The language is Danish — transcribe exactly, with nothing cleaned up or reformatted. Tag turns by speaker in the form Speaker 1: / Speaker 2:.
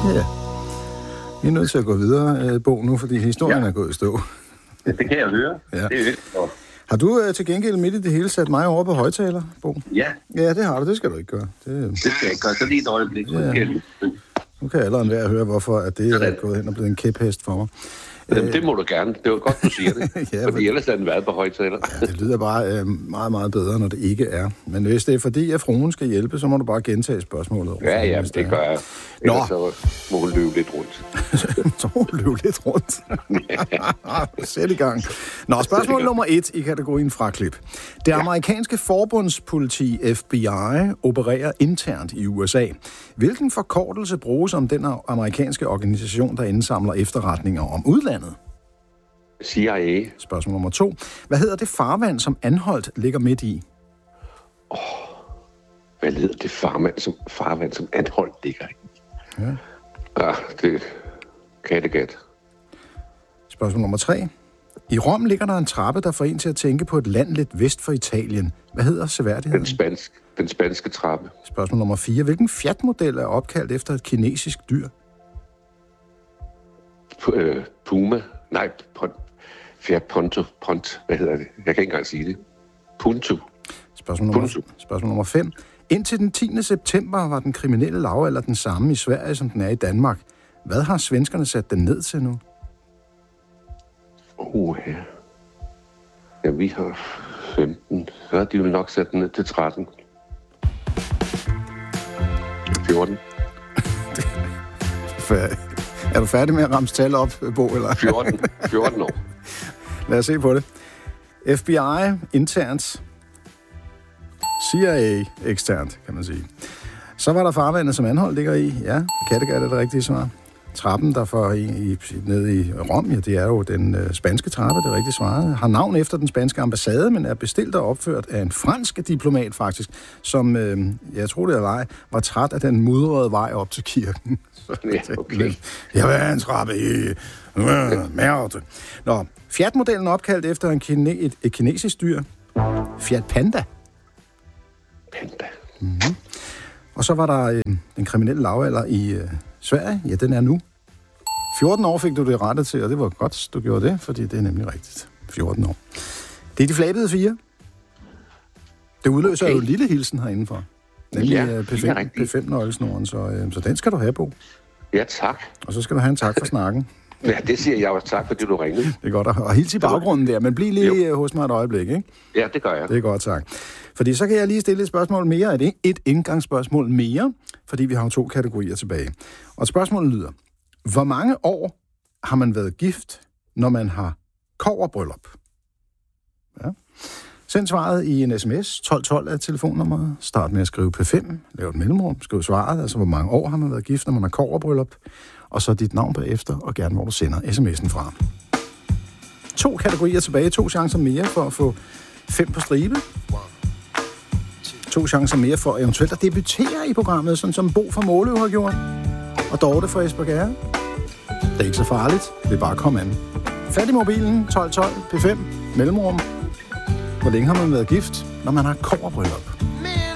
Speaker 1: Ja. Vi er nødt til at gå videre, Bo, nu, fordi historien ja. er gået i stå.
Speaker 2: Det, det kan jeg høre. Ja. Det er jo.
Speaker 1: Har du uh, til gengæld midt i det hele sat mig over på højtaler, Bo?
Speaker 2: Ja.
Speaker 1: Ja, det har du. Det skal du ikke gøre. Det,
Speaker 2: det skal jeg ikke gøre. Så lige et øjeblik.
Speaker 1: Ja. Nu kan jeg allerede være at høre, hvorfor at det er gået hen og blevet en kæphest for mig.
Speaker 2: Jamen, det må du gerne. Det var godt, du siger det. ja, fordi ellers er den været på højtaler.
Speaker 1: ja, det lyder bare øh, meget, meget bedre, når det ikke er. Men hvis det er fordi, at fruen skal hjælpe, så må du bare gentage spørgsmålet.
Speaker 2: Ja, ja, det gør jeg. Ellers så må hun løbe lidt rundt.
Speaker 1: så må hun løbe lidt rundt. Sæt i gang. Nå, spørgsmål nummer et i kategorien fraklip. Det amerikanske forbundspoliti F B I opererer internt i U S A. Hvilken forkortelse bruges om den amerikanske organisation, der indsamler efterretninger om udlandet?
Speaker 2: C I A.
Speaker 1: Spørgsmål nummer to. Hvad hedder det farvand, som Anholt ligger midt i?
Speaker 2: Oh, hvad hedder det farvand, som, farvand, som Anholt ligger i? Ja. Ah, det Kattegat.
Speaker 1: Spørgsmål nummer tre. I Rom ligger der en trappe, der får en til at tænke på et land lidt vest for Italien. Hvad hedder seværdigheden?
Speaker 2: Den, spansk, den spanske trappe.
Speaker 1: Spørgsmål nummer fire. Hvilken Fiat-model er opkaldt efter et kinesisk dyr?
Speaker 2: Puma. Nej, Fiat Punto. Pont. Hvad hedder det? Jeg kan ikke engang sige det. Punto.
Speaker 1: Spørgsmål nummer, spørgsmål nummer fem. Indtil den tiende september var den kriminelle lavalder den samme i Sverige, som den er i Danmark. Hvad har svenskerne sat den ned til nu?
Speaker 2: Uh, ja. Ja, vi har femten. Så har de jo nok sat den ned til tretten. fjorten.
Speaker 1: Er du færdig med at ramse tal op, Bo? Eller?
Speaker 2: fjorten. fjorten år.
Speaker 1: Lad os se på det. F B I internt. C I A eksternt, kan man sige. Så var der farvandet, som Anholt ligger i. Ja, Kattegat er det rigtige svar. Trappen, der får i, i, nede i Rom, ja, det er jo den øh, spanske trappe, det er rigtigt svaret. Har navn efter den spanske ambassade, men er bestilt og opført af en fransk diplomat faktisk, som, øh, jeg tror det er vej, var træt af den mudrede vej op til kirken.
Speaker 2: Ja, okay.
Speaker 1: Jeg vil have en trappe i øh, mærte. Nå, Fiat-modellen er opkaldt efter en kine, et, et kinesisk dyr. Fiat Panda.
Speaker 2: Panda.
Speaker 1: Mm-hmm. Og så var der øh, den kriminelle lavalder i øh, Sverige. Ja, den er nu. fjorten år fik du det rettet til, og det var godt, du gjorde det, fordi det er nemlig rigtigt. fjorten år. Det er de flabede fire. Det udløser okay. jo en lille hilsen herindenfor. Nemlig ja, P fem-nøglesnoren, så, øh, så den skal du have på.
Speaker 2: Ja, tak.
Speaker 1: Og så skal du have en tak for snakken.
Speaker 2: Ja, det siger jeg også. Tak, fordi du ringede.
Speaker 1: Det er godt, og hils i baggrunden der, men bliv lige jo. hos mig et øjeblik, ikke?
Speaker 2: Ja, det gør jeg.
Speaker 1: Det er godt, tak. Fordi så kan jeg lige stille et spørgsmål mere. Er det et indgangsspørgsmål mere? Fordi vi har jo to kategorier tilbage. Og spørgsmålet lyder: hvor mange år har man været gift, når man har kobberbryllup? Ja. Send svaret i en sms. tolv tolv er telefonnummeret. Start med at skrive P fem. Lav et mellemrum. Skriv svaret, altså hvor mange år har man været gift, når man har kobberbryllup. Og så dit navn bagefter, og gerne hvor du sender sms'en fra. To kategorier tilbage. To chancer mere for at få fem på stribe. To chancer mere for eventuelt at debutere i programmet, sådan som Bo fra Måløv har gjort. Og Dorte fra Esbjerg. Det er ikke så farligt. Det er bare at komme an. Fat i mobilen. tolv tolv P fem. Mellemrum. Hvor længe har man været gift, når man har kobberbryllup?